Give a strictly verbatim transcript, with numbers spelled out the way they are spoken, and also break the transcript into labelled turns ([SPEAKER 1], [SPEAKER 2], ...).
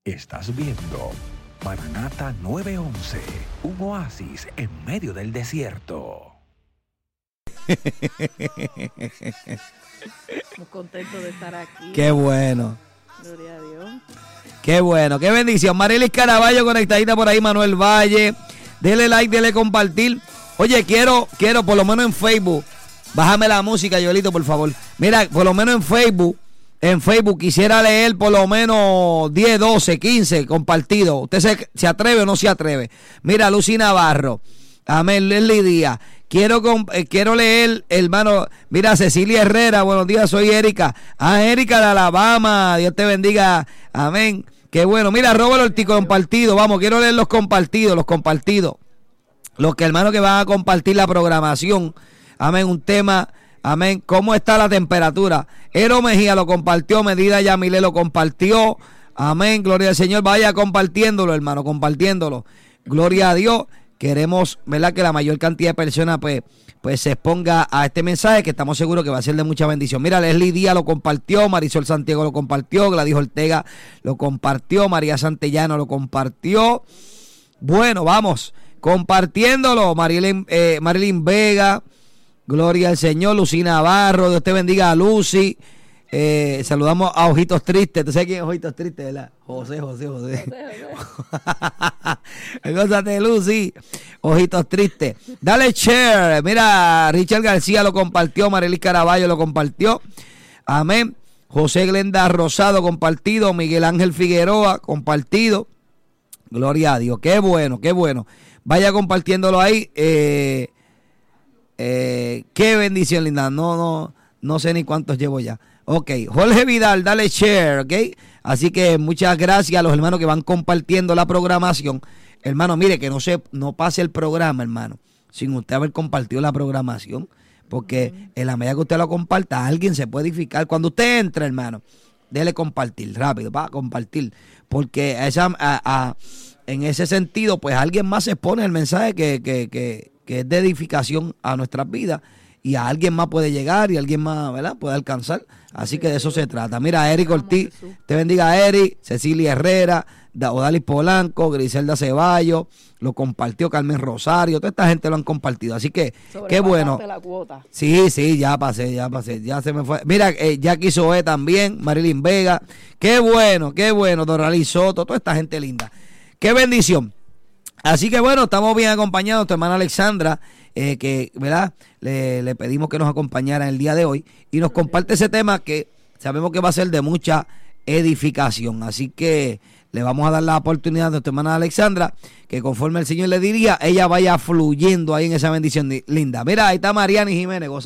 [SPEAKER 1] Estás viendo Maranata nueve once, un oasis en medio del desierto.
[SPEAKER 2] Muy contento de estar aquí.
[SPEAKER 3] Qué bueno.
[SPEAKER 2] Gloria a Dios.
[SPEAKER 3] Qué bueno, qué bendición. Marilis Caraballo conectadita por ahí, Manuel Valle. Dele like, dele compartir. Oye, quiero, quiero por lo menos en Facebook. Bájame la música, Yolito, por favor. Mira, por lo menos en Facebook. En Facebook quisiera leer por lo menos diez, doce, quince compartidos. ¿Usted se, se atreve o no se atreve? Mira, Lucy Navarro. Amén, Leslie Díaz. Quiero, eh, quiero leer, hermano. Mira, Cecilia Herrera. Buenos días, soy Erika. Ah, Erika de Alabama. Dios te bendiga. Amén. Qué bueno. Mira, Robert Ortiz compartido. Vamos, quiero leer los compartidos, los compartidos. Los que hermanos que van a compartir la programación. Amén, un tema. Amén. ¿Cómo está la temperatura? Ero Mejía lo compartió, Medida Yamile lo compartió. Amén, gloria al Señor. Vaya compartiéndolo, hermano, compartiéndolo. Gloria a Dios. Queremos, ¿verdad?, que la mayor cantidad de personas pues, pues se exponga a este mensaje, que estamos seguros que va a ser de mucha bendición. Mira, Leslie Díaz lo compartió, Marisol Santiago lo compartió, Gladys Ortega lo compartió, María Santellano lo compartió. Bueno, vamos, compartiéndolo. Marilyn, eh, Marilyn Vega, gloria al Señor. Lucy Navarro, Dios te bendiga a Lucy. Eh, saludamos a Ojitos Tristes. ¿Tú sabes quién es Ojitos Tristes, verdad? José, José, José. Gózate, Lucy. Ojitos Tristes. Dale share. Mira, Richard García lo compartió. Marilis Caraballo lo compartió. Amén. José Glenda Rosado compartido. Miguel Ángel Figueroa compartido. Gloria a Dios. Qué bueno, qué bueno. Vaya compartiéndolo ahí. Eh, eh, qué bendición, linda. No, no, no sé ni cuántos llevo ya. Ok, Jorge Vidal, dale share, ok. Así que muchas gracias a los hermanos que van compartiendo la programación. Hermano, mire, que no se, no pase el programa, hermano, sin usted haber compartido la programación. Porque uh-huh. en la medida que usted lo comparta, alguien se puede edificar. Cuando usted entra, hermano, déle compartir, rápido, va a compartir. Porque esa, a, a, en ese sentido, pues alguien más se expone el mensaje que, que, que, que es de edificación a nuestras vidas. Y a alguien más puede llegar y alguien más, ¿verdad?, puede alcanzar. Así que de eso se trata. Mira, Eric Ortiz, te bendiga Eric, Cecilia Herrera, Odalis Polanco, Griselda Ceballos, lo compartió Carmen Rosario, toda esta gente lo han compartido. Así que, qué bueno.
[SPEAKER 2] La cuota.
[SPEAKER 3] Sí, sí, ya pasé, ya pasé, ya se me fue. Mira, eh, Jackie Soe también, Marilyn Vega, qué bueno, qué bueno, Doralí Soto, toda esta gente linda. Qué bendición. Así que bueno, estamos bien acompañados, tu hermana Alexandra, eh, que, ¿verdad? Le, le pedimos que nos acompañara en el día de hoy y nos comparte ese tema que sabemos que va a ser de mucha edificación. Así que le vamos a dar la oportunidad a tu hermana Alexandra, que conforme el Señor le diría, ella vaya fluyendo ahí en esa bendición linda. Mira, ahí está Mariana y Jiménez.